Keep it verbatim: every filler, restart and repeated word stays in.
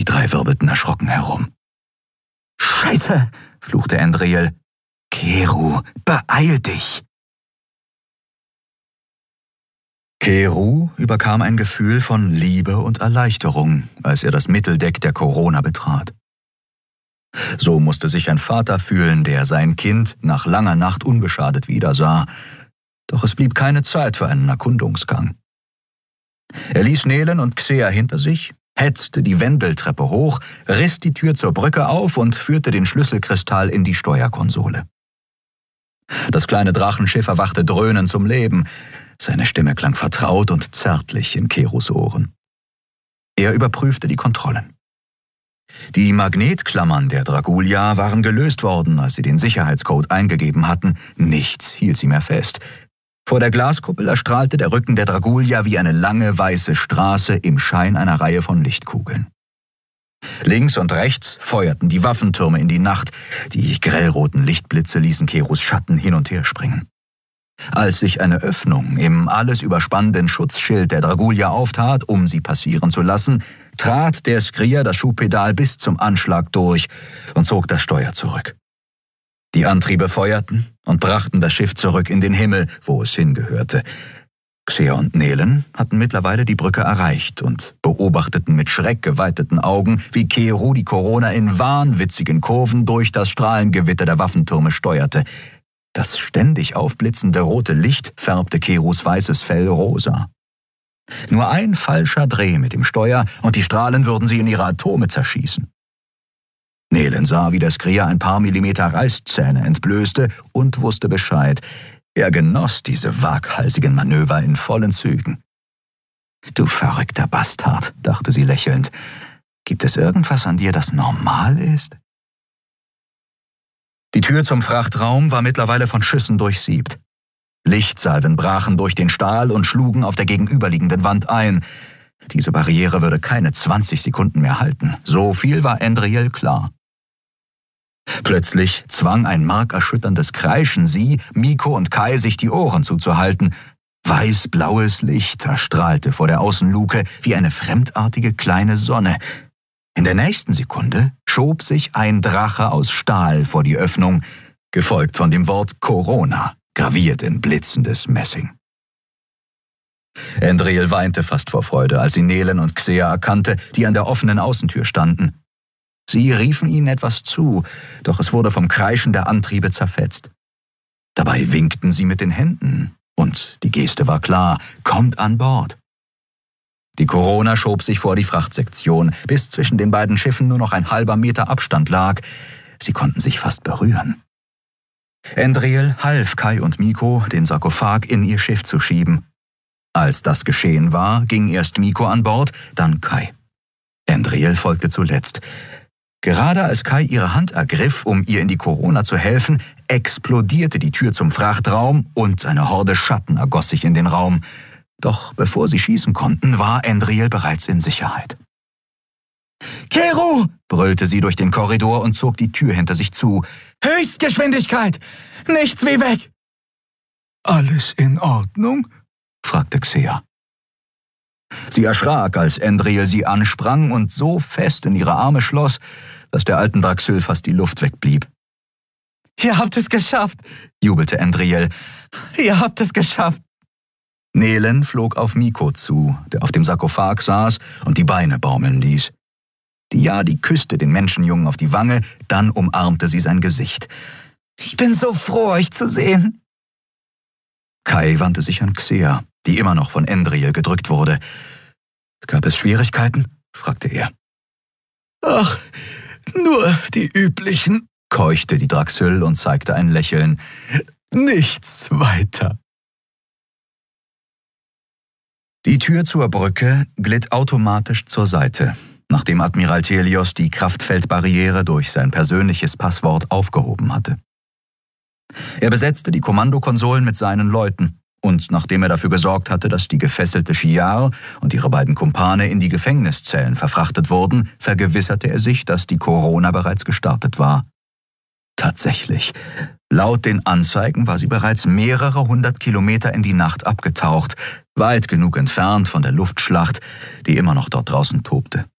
Die drei wirbelten erschrocken herum. »Scheiße«, fluchte Andriel. »Keru, beeil dich!« Keru überkam ein Gefühl von Liebe und Erleichterung, als er das Mitteldeck der Corona betrat. So musste sich ein Vater fühlen, der sein Kind nach langer Nacht unbeschadet wiedersah. Doch es blieb keine Zeit für einen Erkundungsgang. Er ließ Nelen und Xea hinter sich, hetzte die Wendeltreppe hoch, riss die Tür zur Brücke auf und führte den Schlüsselkristall in die Steuerkonsole. Das kleine Drachenschiff erwachte dröhnend zum Leben. Seine Stimme klang vertraut und zärtlich in Kerus Ohren. Er überprüfte die Kontrollen. Die Magnetklammern der Dragulia waren gelöst worden, als sie den Sicherheitscode eingegeben hatten. Nichts hielt sie mehr fest. Vor der Glaskuppel erstrahlte der Rücken der Dragulia wie eine lange weiße Straße im Schein einer Reihe von Lichtkugeln. Links und rechts feuerten die Waffentürme in die Nacht. Die grellroten Lichtblitze ließen Kerus Schatten hin und her springen. Als sich eine Öffnung im alles überspannenden Schutzschild der Dragulia auftat, um sie passieren zu lassen, trat der Skrier das Schubpedal bis zum Anschlag durch und zog das Steuer zurück. Die Antriebe feuerten und brachten das Schiff zurück in den Himmel, wo es hingehörte. Xea und Nelen hatten mittlerweile die Brücke erreicht und beobachteten mit schreckgeweiteten Augen, wie Keru die Corona in wahnwitzigen Kurven durch das Strahlengewitter der Waffentürme steuerte. Das ständig aufblitzende rote Licht färbte Kerus weißes Fell rosa. Nur ein falscher Dreh mit dem Steuer und die Strahlen würden sie in ihre Atome zerschießen. Nelen sah, wie der Skrier ein paar Millimeter Reißzähne entblößte und wusste Bescheid. Er genoss diese waghalsigen Manöver in vollen Zügen. »Du verrückter Bastard«, dachte sie lächelnd. »Gibt es irgendwas an dir, das normal ist?« Die Tür zum Frachtraum war mittlerweile von Schüssen durchsiebt. Lichtsalven brachen durch den Stahl und schlugen auf der gegenüberliegenden Wand ein. Diese Barriere würde keine zwanzig Sekunden mehr halten. So viel war Andriel klar. Plötzlich zwang ein markerschütterndes Kreischen sie, Miko und Kai, sich die Ohren zuzuhalten. Weiß-blaues Licht erstrahlte vor der Außenluke wie eine fremdartige kleine Sonne. In der nächsten Sekunde schob sich ein Drache aus Stahl vor die Öffnung, gefolgt von dem Wort Corona, graviert in blitzendes Messing. Andriel weinte fast vor Freude, als sie Nelen und Xea erkannte, die an der offenen Außentür standen. Sie riefen ihnen etwas zu, doch es wurde vom Kreischen der Antriebe zerfetzt. Dabei winkten sie mit den Händen, und die Geste war klar: Kommt an Bord. Die Corona schob sich vor die Frachtsektion, bis zwischen den beiden Schiffen nur noch ein halber Meter Abstand lag. Sie konnten sich fast berühren. Andriel half Kai und Miko, den Sarkophag in ihr Schiff zu schieben. Als das geschehen war, ging erst Miko an Bord, dann Kai. Andriel folgte zuletzt. Gerade als Kai ihre Hand ergriff, um ihr in die Corona zu helfen, explodierte die Tür zum Frachtraum und eine Horde Schatten ergoss sich in den Raum. Doch bevor sie schießen konnten, war Andriel bereits in Sicherheit. »Keru«, brüllte sie durch den Korridor und zog die Tür hinter sich zu. »Höchstgeschwindigkeit! Nichts wie weg!« »Alles in Ordnung?«, fragte Xea. Sie erschrak, als Andriel sie ansprang und so fest in ihre Arme schloss, dass der alten Draxyl fast die Luft wegblieb. »Ihr habt es geschafft«, jubelte Andriel. »Ihr habt es geschafft.« Nelen flog auf Miko zu, der auf dem Sarkophag saß und die Beine baumeln ließ. Diadi küsste den Menschenjungen auf die Wange, dann umarmte sie sein Gesicht. »Ich bin so froh, euch zu sehen.« Kai wandte sich an Xea, die immer noch von Andriel gedrückt wurde. »Gab es Schwierigkeiten?«, fragte er. »Ach, nur die üblichen«, keuchte die Draxyl und zeigte ein Lächeln. »Nichts weiter.« Die Tür zur Brücke glitt automatisch zur Seite, nachdem Admiral Thelios die Kraftfeldbarriere durch sein persönliches Passwort aufgehoben hatte. Er besetzte die Kommandokonsolen mit seinen Leuten und nachdem er dafür gesorgt hatte, dass die gefesselte Shiar und ihre beiden Kumpane in die Gefängniszellen verfrachtet wurden, vergewisserte er sich, dass die Corona bereits gestartet war. Tatsächlich, laut den Anzeigen war sie bereits mehrere hundert Kilometer in die Nacht abgetaucht, weit genug entfernt von der Luftschlacht, die immer noch dort draußen tobte.